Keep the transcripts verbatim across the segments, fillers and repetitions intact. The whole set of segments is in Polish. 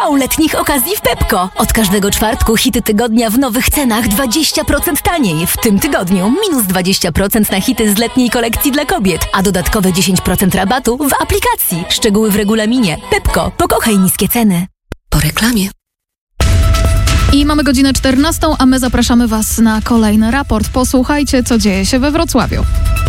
Wow letnich okazji w Pepco. Od każdego czwartku hity tygodnia w nowych cenach dwadzieścia procent taniej. W tym tygodniu minus dwadzieścia procent na hity z letniej kolekcji dla kobiet, a dodatkowe dziesięć procent rabatu w aplikacji. Szczegóły w regulaminie. Pepco. Pokochaj niskie ceny. Po reklamie. I mamy godzinę czternastą, a my zapraszamy Was na kolejny raport. Posłuchajcie, co dzieje się we Wrocławiu.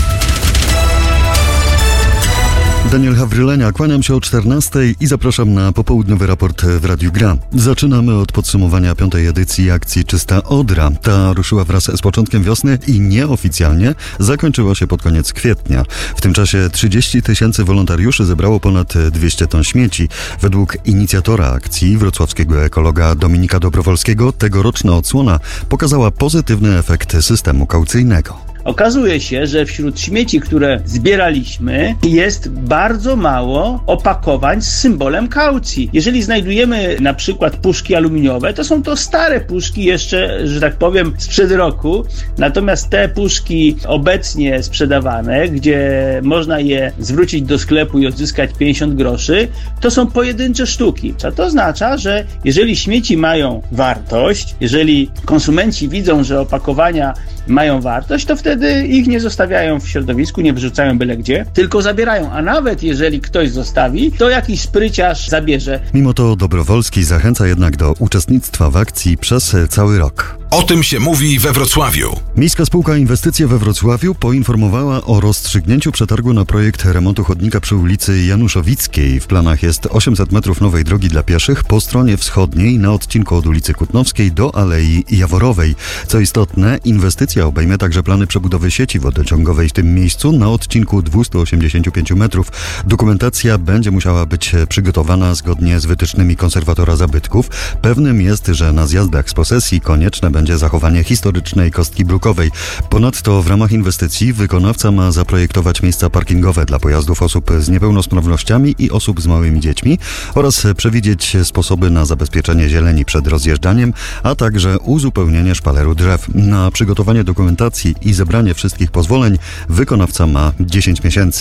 Daniel Hawrylenia, kłaniam się o czternastej i zapraszam na popołudniowy raport w Radiu Gra. Zaczynamy od podsumowania piątej edycji akcji Czysta Odra. Ta ruszyła wraz z początkiem wiosny i nieoficjalnie zakończyła się pod koniec kwietnia. W tym czasie trzydzieści tysięcy wolontariuszy zebrało ponad dwieście ton śmieci. Według inicjatora akcji, wrocławskiego ekologa Dominika Dobrowolskiego, tegoroczna odsłona pokazała pozytywny efekt systemu kaucyjnego. Okazuje się, że wśród śmieci, które zbieraliśmy, jest bardzo mało opakowań z symbolem kaucji. Jeżeli znajdujemy na przykład puszki aluminiowe, to są to stare puszki jeszcze, że tak powiem, sprzed roku. Natomiast te puszki obecnie sprzedawane, gdzie można je zwrócić do sklepu i odzyskać pięćdziesiąt groszy, to są pojedyncze sztuki. Co to oznacza, że jeżeli śmieci mają wartość, jeżeli konsumenci widzą, że opakowania mają wartość, to wtedy ich nie zostawiają w środowisku, nie wyrzucają byle gdzie, tylko zabierają. A nawet jeżeli ktoś zostawi, to jakiś spryciarz zabierze. Mimo to Dobrowolski zachęca jednak do uczestnictwa w akcji przez cały rok. O tym się mówi we Wrocławiu. Miejska Spółka Inwestycje we Wrocławiu poinformowała o rozstrzygnięciu przetargu na projekt remontu chodnika przy ulicy Januszowickiej. W planach jest osiemset metrów nowej drogi dla pieszych po stronie wschodniej na odcinku od ulicy Kutnowskiej do Alei Jaworowej. Co istotne, inwestycja obejmie także plany przebudowy sieci wodociągowej w tym miejscu na odcinku dwieście osiemdziesiąt pięć metrów. Dokumentacja będzie musiała być przygotowana zgodnie z wytycznymi konserwatora zabytków. Pewnym jest, że na zjazdach z posesji konieczne będzie zachowanie historycznej kostki brukowej. Ponadto w ramach inwestycji wykonawca ma zaprojektować miejsca parkingowe dla pojazdów osób z niepełnosprawnościami i osób z małymi dziećmi oraz przewidzieć sposoby na zabezpieczenie zieleni przed rozjeżdżaniem, a także uzupełnienie szpaleru drzew. Na przygotowanie dokumentacji i zebranie wszystkich pozwoleń wykonawca ma dziesięć miesięcy.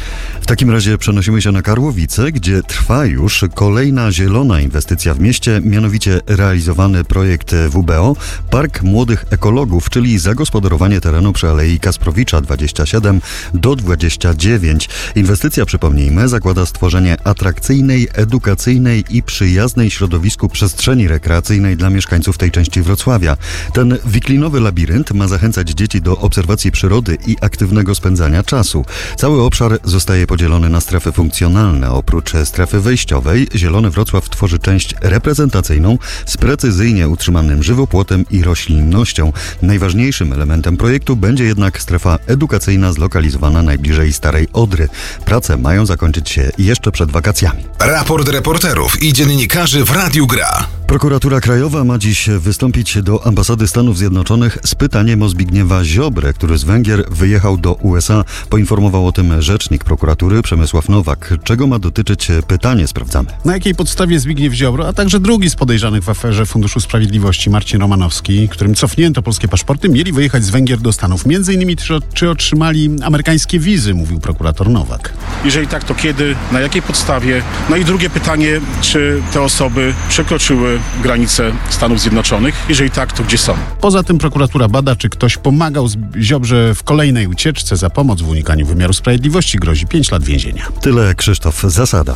W takim razie przenosimy się na Karłowice, gdzie trwa już kolejna zielona inwestycja w mieście, mianowicie realizowany projekt W B O Park Młodych Ekologów, czyli zagospodarowanie terenu przy Alei Kasprowicza dwadzieścia siedem do dwudziestego dziewiątego. Inwestycja, przypomnijmy, zakłada stworzenie atrakcyjnej, edukacyjnej i przyjaznej środowisku przestrzeni rekreacyjnej dla mieszkańców tej części Wrocławia. Ten wiklinowy labirynt ma zachęcać dzieci do obserwacji przyrody i aktywnego spędzania czasu. Cały obszar zostaje podzielony na strefy funkcjonalne. Oprócz strefy wejściowej, Zielony Wrocław tworzy część reprezentacyjną z precyzyjnie utrzymanym żywopłotem i roślinnością. Najważniejszym elementem projektu będzie jednak strefa edukacyjna zlokalizowana najbliżej Starej Odry. Prace mają zakończyć się jeszcze przed wakacjami. Raport reporterów i dziennikarzy w Radiu Gra. Prokuratura Krajowa ma dziś wystąpić do Ambasady Stanów Zjednoczonych z pytaniem o Zbigniewa Ziobrę, który z Węgier wyjechał do U S A. Poinformował o tym rzecznik prokuratury Przemysław Nowak. Czego ma dotyczyć pytanie, sprawdzamy. Na jakiej podstawie Zbigniew Ziobro, a także drugi z podejrzanych w aferze Funduszu Sprawiedliwości, Marcin Romanowski, którym cofnięto polskie paszporty, mieli wyjechać z Węgier do Stanów? Między innymi czy, czy otrzymali amerykańskie wizy, mówił prokurator Nowak. Jeżeli tak, to kiedy, na jakiej podstawie? No i drugie pytanie, czy te osoby przekroczyły granice Stanów Zjednoczonych? Jeżeli tak, to gdzie są? Poza tym prokuratura bada, czy ktoś pomagał Ziobrze w kolejnej ucieczce. Za pomoc w unikaniu wymiaru sprawiedliwości grozi pięć lat więzienia. Tyle Krzysztof Zasada.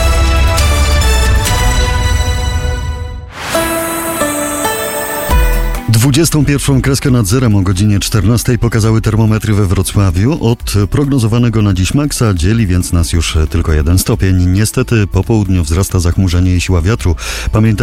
dwudziestą pierwszą kreskę nad zerem o godzinie czternastej pokazały termometry we Wrocławiu. Od prognozowanego na dziś maksa dzieli więc nas już tylko jeden stopień. Niestety po południu wzrasta zachmurzenie i siła wiatru. Pamiętajcie,